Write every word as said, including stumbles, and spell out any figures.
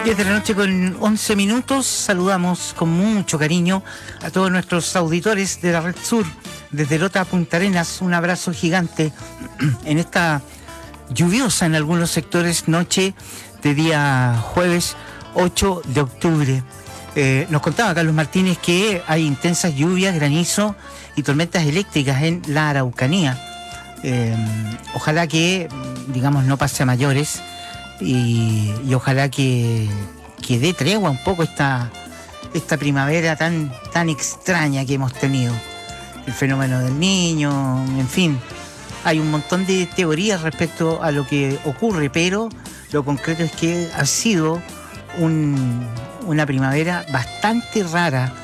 diez de la noche con once minutos. Saludamos con mucho cariño a todos nuestros auditores de la Red Sur, desde Lota a Punta Arenas. Un abrazo gigante en esta lluviosa en algunos sectores noche de día jueves ocho de octubre. Eh, nos contaba Carlos Martínez que hay intensas lluvias, granizo y tormentas eléctricas en la Araucanía. Eh, ojalá que, digamos, no pase a mayores y, y ojalá que, que dé tregua un poco esta, esta primavera tan, tan extraña que hemos tenido. El fenómeno del niño, en fin, hay un montón de teorías respecto a lo que ocurre, pero lo concreto es que ha sido un, una primavera bastante rara